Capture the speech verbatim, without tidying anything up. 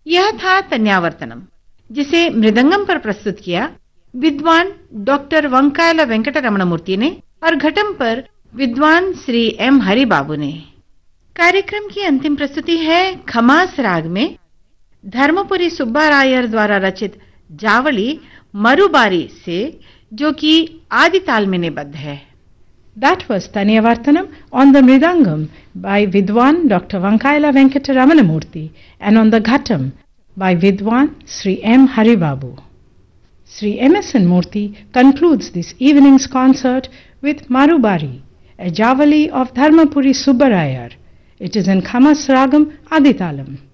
यह था तन्यावर्तनम, जिसे मृदंगम पर प्रस्तुत किया विद्वान डॉक्टर वंकायला वेंकट रमण मूर्ति ने और घटम पर विद्वान श्री एम हरिबाबू ने। कार्यक्रम की अंतिम प्रस्तुति है खमास राग में धर्मपुरी सुब्बा रायर द्वारा रचित जावली मरुबारी से, जो कि आदि ताल में निबद्ध है। That was Tanyavartanam on the Mridangam by Vidwan Doctor Vankaila Venkata Ramanamurthy and on the Ghatam by Vidwan Sri M. Haribabu. Sri M S N Murthy concludes this evening's concert with Marubari, a Javali of Dharmapuri Subbarayar. It is in Khamas Ragam Aditalam.